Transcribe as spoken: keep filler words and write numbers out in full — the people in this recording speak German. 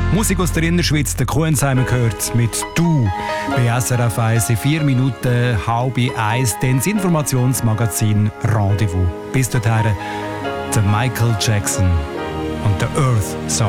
Musik aus der Innerschweiz, der Kuensheimer gehört mit «Du» bei S R F eins in vier Minuten, halb eins, dann das Informationsmagazin «Rendezvous». Bis dorthin der Michael Jackson und der Earth Song.